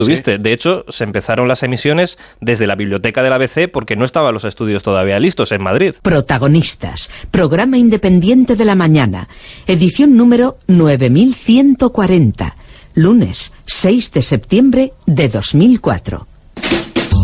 ¿Tuviste? De hecho, se empezaron las emisiones desde la biblioteca del ABC porque no estaban los estudios todavía listos en Madrid. Protagonistas, programa independiente de la mañana, edición número 9140, lunes 6 de septiembre de 2004.